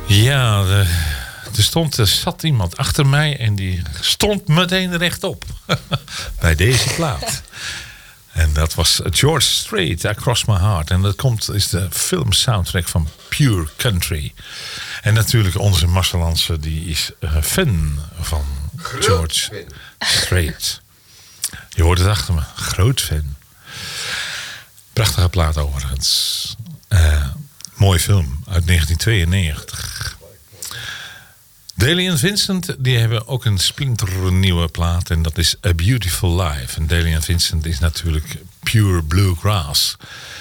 Ja, er zat iemand achter mij en die stond meteen rechtop. Bij deze plaat. En dat was George Strait, Across My Heart. En dat is de film soundtrack van Pure Country. En natuurlijk onze Marcelanse, die is fan van George Strait. Je hoort het achter me. Groot fan. Prachtige plaat overigens. Mooie film uit 1992. Daly & Vincent die hebben ook een splinternieuwe plaat. En dat is A Beautiful Life. En Daly & Vincent is natuurlijk pure bluegrass.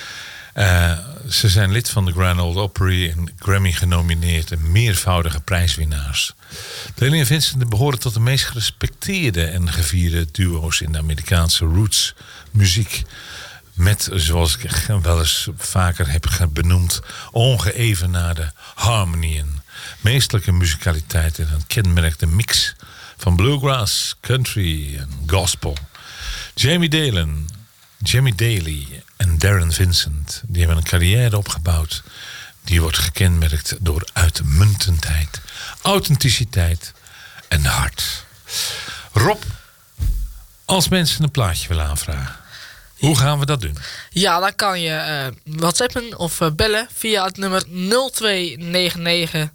Ze zijn lid van de Grand Ole Opry en Grammy genomineerd en meervoudige prijswinnaars. Daly & Vincent behoren tot de meest gerespecteerde en gevierde duo's in de Amerikaanse roots muziek. Met, zoals ik wel eens vaker heb benoemd, ongeëvenaarde harmonieën, meestelijke musicaliteit en een kenmerkende mix van bluegrass, country en gospel. Jamie Daly en Darren Vincent, die hebben een carrière opgebouwd die wordt gekenmerkt door uitmuntendheid, authenticiteit en hart. Rob, als mensen een plaatje willen aanvragen, hoe gaan we dat doen? Ja, dan kan je whatsappen of bellen via het nummer 0299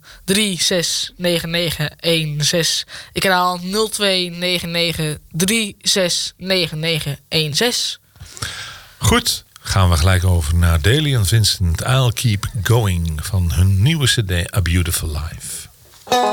369916. Ik herhaal 0299 369916. Goed, gaan we gelijk over naar Daly & Vincent. I'll Keep Going van hun nieuwe cd A Beautiful Life.